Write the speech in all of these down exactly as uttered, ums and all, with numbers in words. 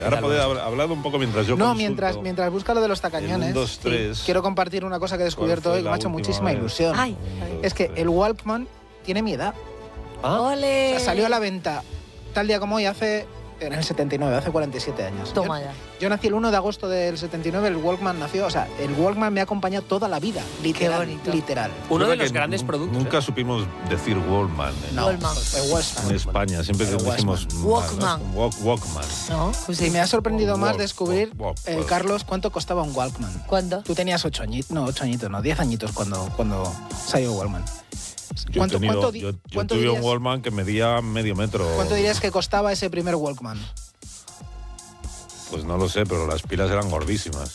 Ahora podéis hablar un poco mientras yo No, consulto. mientras, mientras busca lo de los tacañones. Un, dos, tres. Sí, quiero compartir una cosa que he descubierto hoy que me ha hecho muchísima vez? ilusión. Ay, Un, dos, Es que tres. el Walkman tiene mi edad. ah, ¡ole! O sea, salió a la venta tal día como hoy hace... En el setenta y nueve, hace cuarenta y siete años. Toma Yo, ya. yo nací el uno de agosto del setenta y nueve, el Walkman nació, o sea, el Walkman me ha acompañado toda la vida, literal, bonito. literal. Uno Es de verdad los que grandes nu- productos. Nunca ¿eh? supimos decir Walkman en, No, Walkman. el Walkman. en España, siempre El decimos Walkman. mal, ¿no? Walk- Walkman. ¿No? Pues Y sí. me ha sorprendido más Walk, descubrir, walk, walk, eh, walk. Carlos, cuánto costaba un Walkman. ¿Cuándo? Tú tenías ocho añitos, no, ocho añitos, no, diez añitos cuando, cuando salió Walkman. Yo, he ¿Cuánto, tenido- cuánto di- yo, yo cuánto tuve un dirías- Walkman que medía medio metro. ¿Cuánto dirías que costaba ese primer Walkman? Pues no lo sé, pero las pilas eran gordísimas.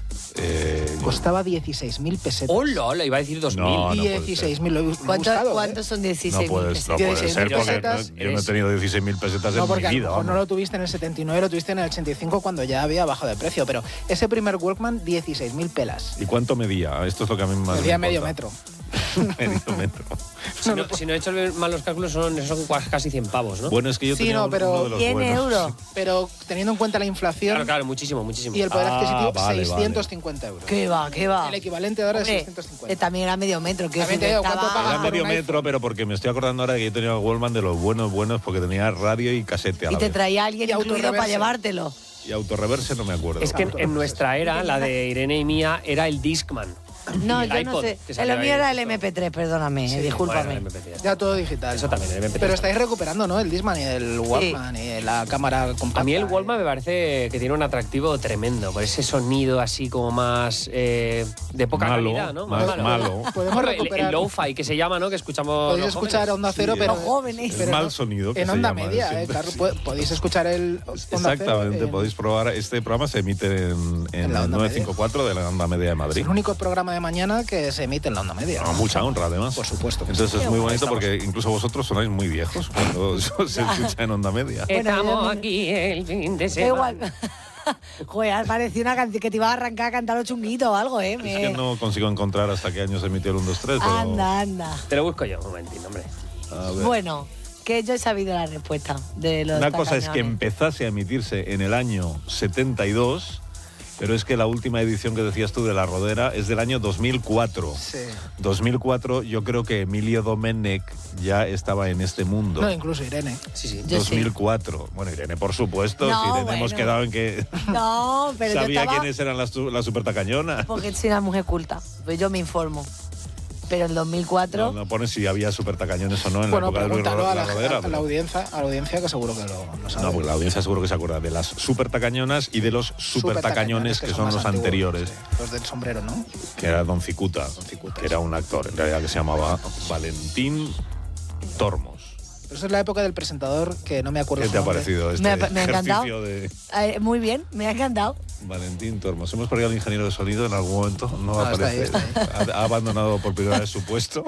Eh, Costaba dieciséis mil pesetas. ¡Hola! hola! Iba a decir dos mil. No, no puede dieciséis mil, lo he ¿Cuánto- buscado, ¿eh? ¿Cuántos son no dieciséis? puedes, no puede dieciséis ser mil porque pesetas no- yo no he eres- tenido dieciséis mil pesetas No, en porque mi a lo vida. mejor no vamos. lo tuviste en el setenta y nueve, lo tuviste en el ochenta y cinco cuando ya había bajado de precio, pero ese primer Walkman, dieciséis mil pelas. ¿Y cuánto medía? Esto es lo que a mí más Medía me medio importa. metro. Medio metro. Si no, si no he hecho mal los cálculos, son, son casi cien pavos, ¿no? Bueno, es que yo Sí, tenía no, un- pero uno de los cien buenos. euros. Pero teniendo en cuenta la inflación Claro, claro, muchísimo, muchísimo. y el poder Ah, adquisitivo, vale, seiscientos cincuenta euros. ¿Qué va, qué va? El equivalente ahora Hombre, es seiscientos eh, cincuenta. también era medio metro. Que También te digo, ¿cuánto pagas Era por medio un metro, iPhone? pero porque me estoy acordando ahora que yo tenía el Walkman de los buenos, buenos, porque tenía radio y casete a Y la te vez. traía alguien Y incluido para autorreverse. llevártelo. Y autorreverse no me acuerdo. Es que en, en nuestra era, la de Irene y mía, era el Discman. No, Y el yo no iPod, sé. que Eh, salió Lo mío ahí era el justo. eme pe tres, perdóname, Sí, eh, discúlpame. bueno, el eme pe tres. Ya todo digital. Eso también, el eme pe tres. Pero estáis recuperando, ¿no? El Discman y el Walkman y la cámara compacta. A mí el eh. Walkman me parece que tiene un atractivo tremendo, por ese sonido así como más eh, de poca Malo, calidad, ¿no? más malo. Podemos Bueno, el, recuperar. el lo-fi que se llama, ¿no? Que escuchamos. Podéis los escuchar jóvenes. Onda Cero, Sí, pero. Los jóvenes. pero El mal no- sonido que En se Onda llama, Media, siempre. eh, Carlos. Pod- Podéis escuchar el Onda Cero. Exactamente, en- podéis probar. Este programa se emite en, en, En la el Onda novecientos cincuenta y cuatro de la Onda Media de Es Madrid. el único programa de mañana que se emite en la Onda Media. No, mucha honra, además. Por supuesto. Entonces es muy bonito Estamos. porque incluso vosotros sonáis muy viejos cuando se escucha en Onda Media. Bueno, Estamos yo- aquí el fin de Da semana. igual. Joder, parecía una canción que te iba a arrancar a cantar los chunguitos o algo, ¿eh? Es Me- que no consigo encontrar hasta qué año se emitió el uno, dos, tres. Pero... Anda, anda. Te lo busco yo, un momentito, hombre. A ver. Bueno, que yo he sabido la respuesta de los Una cosa es que tacañones. empezase a emitirse en el año setenta y dos, pero es que la última edición que decías tú de La Rodera es del año dos mil cuatro. Sí. dos mil cuatro, yo creo que Emilio Domenech ya estaba en este mundo. No, incluso Irene. Sí, sí. Yo dos mil cuatro. Bueno, Irene, por supuesto. No, si Irene hemos bueno. quedado en que No, pero yo sabía estaba... quiénes eran las, su- las supertacañonas. Porque soy una mujer culta, pues yo me informo. Pero en dos mil cuatro... No, no pone si había supertacañones o no en Bueno, la época de Luis pregúntalo a La la, Rodera. a la pero- audiencia, a la audiencia que seguro que lo, lo sabe. No, porque la audiencia seguro que se acuerda de las supertacañonas y de los supertacañones, que son más los antiguos, anteriores, sí. Los del sombrero, ¿no? que era Don Cicuta, Cicuta, que era un actor, en realidad, que se llamaba Valentín Tormos. Pero esa es la época del presentador que no me acuerdo ¿Qué su te ha nombre. parecido este Me ha- me ha encantado. ejercicio de Eh, muy bien, me ha encantado. Valentín Tormos? Hemos perdido al ingeniero de sonido en algún momento, no, No, está ahí, aparece. está ahí. Ha, ha abandonado por primera vez su puesto.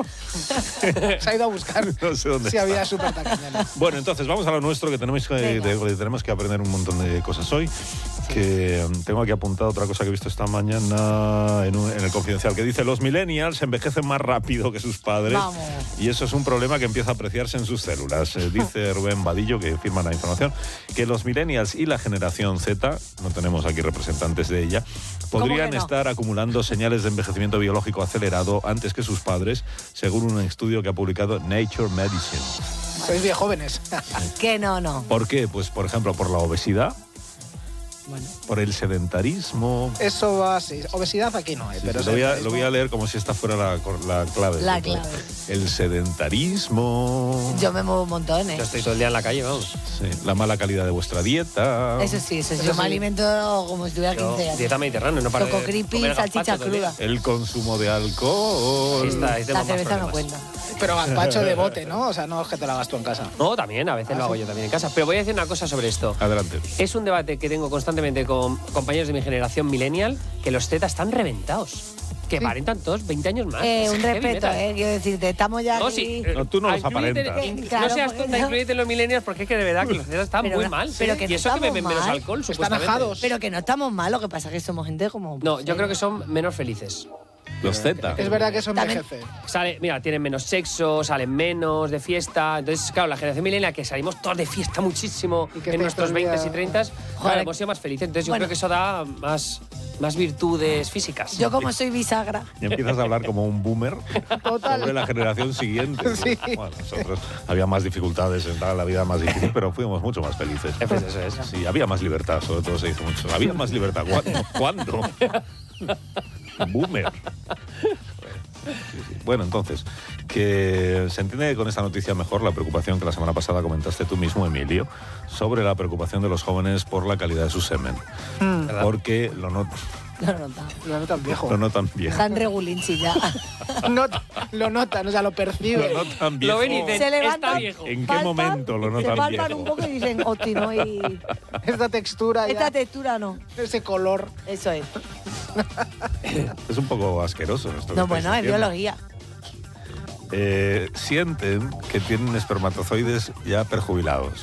Se ha ido a buscar No sé dónde si está. había super tacañones. Bueno, entonces vamos a lo nuestro, que tenemos que, Venga. de- tenemos que aprender un montón de cosas hoy. Que um, tengo aquí apuntado otra cosa que he visto esta mañana en, un- en el Confidencial, que dice: los millennials envejecen más rápido que sus padres. Vamos. Y eso es un problema que empieza a apreciarse en sus células. Eh, dice Rubén Vadillo, que firma la información, que los millennials y la generación Z, no tenemos aquí representantes de ella, podrían que no? estar acumulando señales de envejecimiento biológico acelerado antes que sus padres, según un estudio que ha publicado Nature Medicine. Sois bien jóvenes. Que no, no. ¿Por qué? Pues, por ejemplo, por la obesidad, Bueno. por el sedentarismo. Eso va así. Obesidad aquí no hay, Sí, pero sí, lo, voy a, sedentarismo- lo voy a leer como si esta fuera la, la clave. La de todo. clave. El sedentarismo. Yo me muevo un montón, ¿eh? Yo estoy todo el día en la calle, vamos. Sí, la mala calidad de vuestra dieta. Eso sí, eso sí. Eso Yo sí. me alimento como si tuviera Yo, quince años. dieta mediterránea, no para Coco creepy, salchicha cruda. El consumo de alcohol. Sí, está, es de La más cerveza no problemas. cuenta. Pero gazpacho de bote, ¿no? O sea, no es que te la hagas tú en casa. No, también, a veces lo hago yo también en casa. Pero voy a decir una cosa sobre esto. Adelante. Es un debate que tengo constantemente con compañeros de mi generación millennial, que los Z están reventados. Que Sí. aparentan todos veinte años más. Eh, Es un heavy respeto, metal. eh. Quiero decirte, estamos ya No, aquí... sí, eh, No, tú no los incluyete- aparentas. in- Claro, no seas porque tonta, no. incluyete en los millennials, porque es que de verdad que los Z están Pero muy no- mal. pero ¿sí? que y no eso que beben estamos menos mal. alcohol, Están supuestamente. ajados. Pero que no estamos mal, lo que pasa es que somos gente como... No, yo creo que son menos felices. Los Z. Es verdad que eso También- envejece. Sale, mira, tienen menos sexo, salen menos de fiesta. Entonces, claro, la generación milenial que salimos todos de fiesta muchísimo Y que en estáis nuestros todo el día- veinte y treinta, Joder. claro, hemos sido más felices. Entonces, yo Bueno. creo que eso da más, más virtudes físicas. Yo como soy bisagra. Y empiezas a hablar como un boomer Total. sobre la generación siguiente. Sí. Bueno, nosotros había más dificultades, entraba en la vida más difícil, pero fuimos mucho más felices. Eh, pues eso es. Sí, había más libertad, sobre todo se hizo mucho. Había más libertad. ¿Cuándo? ¿Cuándo? Boomer. Sí, sí. Bueno, entonces, que se entiende con esta noticia mejor la preocupación que la semana pasada comentaste tú mismo, Emilio, sobre la preocupación de los jóvenes por la calidad de su semen. ¿Verdad? Porque lo, not Lo notan. Lo notan viejo. lo notan bien. Están regulinchi ya. Not- lo notan, o sea, lo perciben. Lo notan bien. Lo ven y dicen, Se levantan. está viejo. ¿En qué palpan, momento lo Se notan palpan viejo? un poco y dicen, hostia, no, y Esta textura, ya, esta textura no. ese color. Eso es. Es un poco asqueroso esto. que No, estáis bueno, es diciendo. biología. Eh, sienten que tienen espermatozoides ya perjubilados.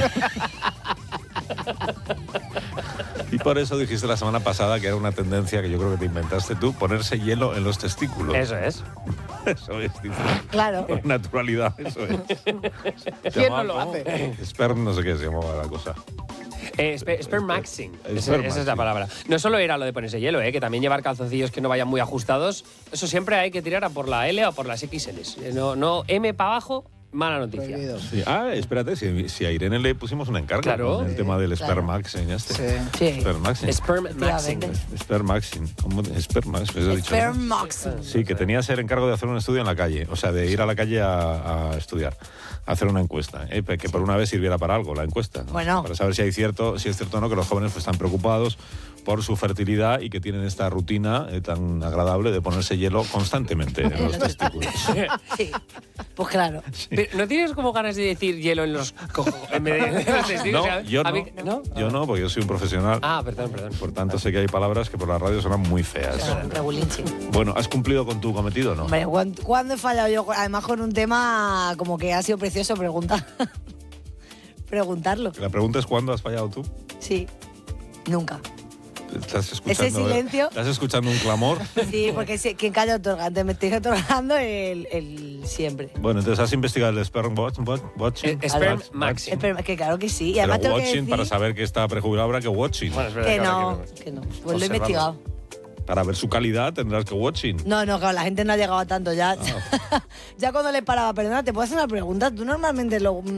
Y por eso dijiste la semana pasada que era una tendencia que yo creo que te inventaste tú, ponerse hielo en los testículos. Eso es. Eso es, dice. Claro. Con naturalidad, eso es. Se ¿Quién no llamaba, lo ¿cómo? hace? Sperm, no sé qué se llamaba la cosa. Eh, sper- spermaxing. El Esa, esa es la spermaxing. palabra. No solo era lo de ponerse hielo, eh, que también llevar calzoncillos que no vayan muy ajustados. Eso siempre hay que tirar a por la L o por las equis ele. Eh, No, no M para abajo, mala noticia. Prohibido. Sí. Ah, espérate, si, si a Irene le pusimos un encargo Claro. con el tema del Claro. spermaxing este. Sí. Sí. Spermaxing. Spermaxing. Efectivamente. Spermaxing. ¿Cómo? Spermaxing, eso he dicho, ¿no? Spermaxing. Sí, que tenías el encargo de hacer un estudio en la calle, o sea, de ir a la calle a, a estudiar, a hacer una encuesta, ¿eh? que por una vez sirviera para algo la encuesta, ¿no? Bueno. Para saber si hay cierto, si es cierto o no que los jóvenes pues, están preocupados por su fertilidad y que tienen esta rutina eh, tan agradable de ponerse hielo constantemente en los testículos. Sí. Pues claro. Pero, ¿no tienes como ganas de decir hielo en los cojo- en vez de en los testículos? No, O sea, yo a no, mí- ¿no? yo no, porque yo soy un profesional, Ah, perdón, perdón. por tanto sé que hay palabras que por la radio suenan muy feas. Claro, regulinchi. Bueno, ¿has cumplido con tu cometido o no? Hombre, ¿cuándo, cuándo he fallado yo? Además con un tema como que ha sido precioso preguntar. Preguntarlo. La pregunta es ¿cuándo has fallado tú? Sí. Nunca. ¿Estás escuchando, Ese silencio. ¿Estás escuchando un clamor? Sí, porque si- quien calla otorga. Entonces me estoy otorgando el, el siempre. Bueno, entonces has investigado el sperm watch, watch- watching. Eh, spermaxing. Espera, que claro que sí. Y Pero además tengo que watching, decir para saber que está prejubelado habrá que watching. Bueno, es verdad, que claro, no, que que no. Pues lo he Observarlo. investigado. Para ver su calidad tendrás que watching. No, no, claro, la gente no ha llegado a tanto ya. Ah. Ya cuando le paraba, perdona, ¿te puedo hacer una pregunta? Tú normalmente lo... mm,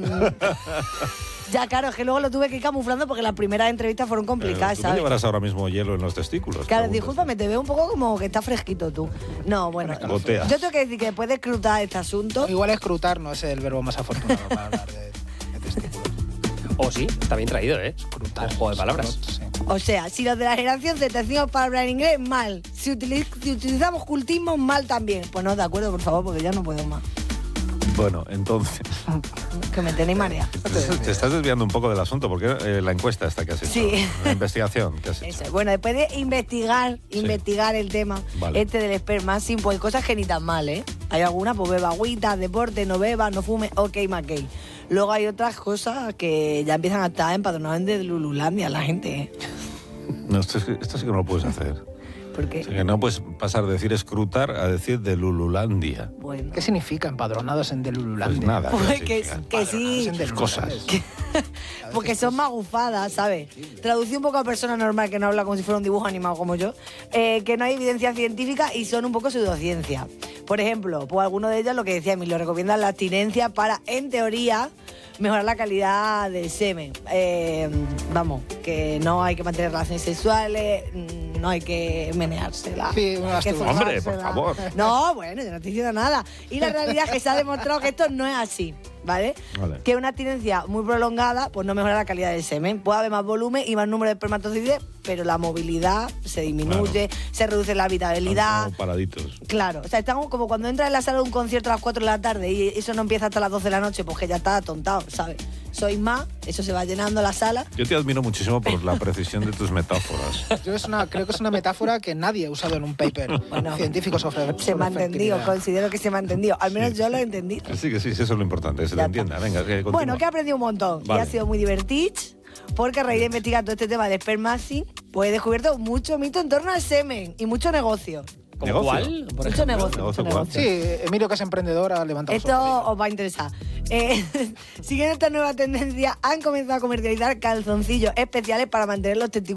ya, claro, es que luego lo tuve que ir camuflando porque las primeras entrevistas fueron Eh, complicadas, ¿Tú no ¿sabes? llevarás ahora mismo hielo en los testículos? Claro, Preguntas. discúlpame, te veo un poco como que estás fresquito tú. No, bueno. Gotea. Yo tengo que decir que después de escrutar este asunto... Igual escrutar no es el verbo más afortunado para hablar de, de testículos. Oh, sí, está bien traído, ¿eh? Escrutar. Un juego de palabras. Sí. O sea, si los de la generación Z decimos palabras en inglés, mal. Si, utiliz- si utilizamos cultismo, mal también. Pues no, de acuerdo, por favor, porque ya no puedo más. Bueno, entonces, Que me tenéis marea. te estás desviando un poco del asunto porque eh, la encuesta esta que has hecho, Sí. la investigación que has hecho. Eso. Bueno, después de investigar, Sí. investigar el tema Vale. este del spermaxing, pues hay cosas que ni tan mal, ¿eh? Hay algunas, pues beba agüita, deporte, no beba, no fume, ok, mackey. Luego hay otras cosas que ya empiezan a estar empadronadas de Lululandia la gente, ¿eh? No, esto, es- esto sí que no lo puedes hacer. Porque, O sea, que no puedes pasar de decir escrutar a decir de Lululandia. bueno... ¿Qué significa empadronados en Pues Delululandia? nada. Pues ¿qué que, significa? que sí, En Delululandia. cosas. porque son magufadas, ¿sabes? Traducí un poco a persona normal que no habla como si fuera un dibujo animado como yo, eh, que no hay evidencia científica y son un poco pseudociencia. Por ejemplo, pues alguno de ellos, lo que decía Emilio, recomiendan la abstinencia para, en teoría, mejorar la calidad del semen. Eh, vamos, que no hay que mantener relaciones sexuales, mm, no hay que meneársela. Sí, unas hay que tubas. Hombre, por zumbársela. favor. No, bueno, yo no estoy diciendo nada. Y la realidad es que se ha demostrado que esto no es así, ¿vale? Vale. Que una abstinencia muy prolongada pues no mejora la calidad del semen. Puede haber más volumen y más número de espermatozoides, pero la movilidad se disminuye, se reduce la habitabilidad. Como paraditos. Claro, o sea, estamos como cuando entras en la sala de un concierto a las cuatro de la tarde y eso no empieza hasta las doce de la noche, pues que ya está atontado, ¿sabes? Sois más, eso se va llenando la sala. Yo te admiro muchísimo por la precisión de tus metáforas. Yo es una, creo que es una metáfora que nadie ha usado en un paper Bueno, científico sobre, sobre Se me ha entendido, fertilidad. considero que se me ha entendido. Al menos Sí. yo lo he entendido. Que sí, que sí, sí, eso es lo importante, que se Ya lo está. entienda. Venga, que continúa. Bueno, que he aprendido un montón Vale. y ha sido muy divertido porque a raíz de investigar todo este tema del spermaxing, pues he descubierto mucho mito en torno al semen y mucho negocio. ¿Como Negocio. cuál? Por Mucho ejemplo. negocio, Negocio mucho cuál. negocio. Sí, Emilio, que es emprendedor, ha levantado Esto su ojos. os va a interesar. Eh, siguiendo esta nueva tendencia, han comenzado a comercializar calzoncillos especiales para mantener los testículos